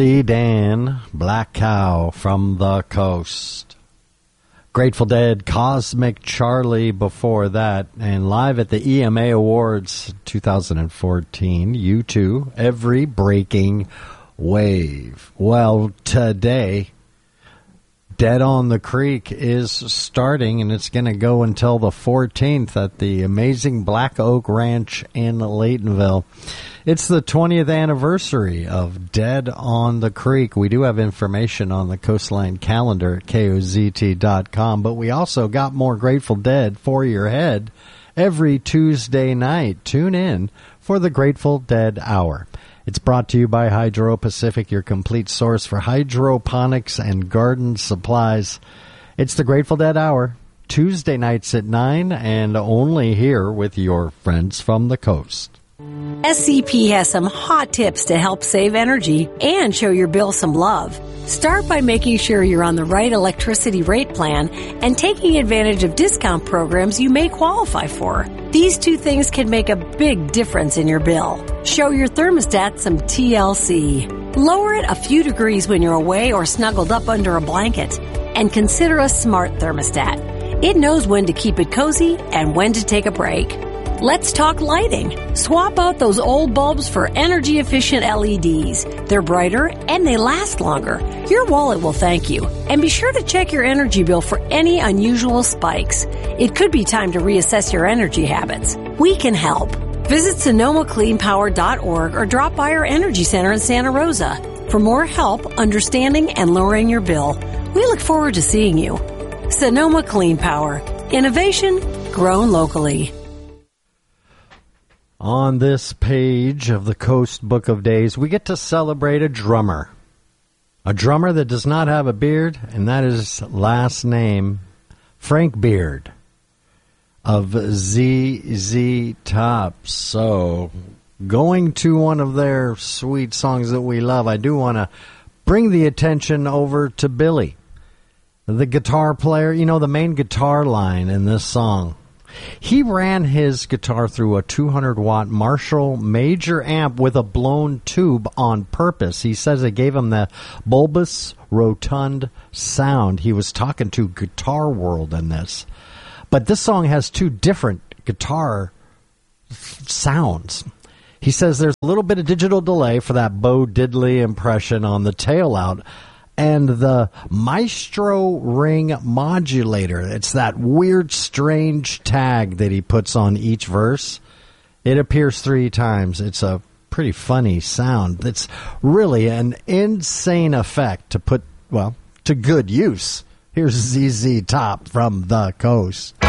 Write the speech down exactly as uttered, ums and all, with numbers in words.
Dan, Black Cow from the Coast. Grateful Dead, Cosmic Charlie before that. And live at the E M A Awards two thousand fourteen, U two, Every Breaking Wave. Well, today, Dead on the Creek is starting, and it's going to go until the fourteenth at the amazing Black Oak Ranch in Laytonville. It's the twentieth anniversary of Dead on the Creek. We do have information on the Coastline calendar at K O Z T dot com, but we also got more Grateful Dead for your head every Tuesday night. Tune in for the Grateful Dead Hour. It's brought to you by Hydro Pacific, your complete source for hydroponics and garden supplies. It's the Grateful Dead Hour, Tuesday nights at nine, and only here with your friends from the coast. S C P has some hot tips to help save energy and show your bill some love. Start by making sure you're on the right electricity rate plan and taking advantage of discount programs you may qualify for. These two things can make a big difference in your bill. Show your thermostat some T L C. Lower it a few degrees when you're away or snuggled up under a blanket. And consider a smart thermostat. It knows when to keep it cozy and when to take a break. Let's talk lighting. Swap out those old bulbs for energy-efficient L E Ds. They're brighter and they last longer. Your wallet will thank you. And be sure to check your energy bill for any unusual spikes. It could be time to reassess your energy habits. We can help. Visit Sonoma Clean Power dot org or drop by our Energy Center in Santa Rosa. For more help understanding and lowering your bill, we look forward to seeing you. Sonoma Clean Power. Innovation grown locally. On this page of the Coast Book of Days, we get to celebrate a drummer. A drummer that does not have a beard, and that is last name Frank Beard of Z Z Top. So, going to one of their sweet songs that we love, I do want to bring the attention over to Billy, the guitar player, you know, the main guitar line in this song. He ran his guitar through a two hundred watt Marshall major amp with a blown tube on purpose. He says it gave him the bulbous, rotund sound. He was talking to Guitar World in this. But this song has two different guitar sounds. He says there's a little bit of digital delay for that Bo Diddley impression on the tail out. And the Maestro Ring modulator, it's that weird, strange tag that he puts on each verse. It appears three times. It's a pretty funny sound. It's really an insane effect to put, well, to good use. Here's Z Z Top from the Coast.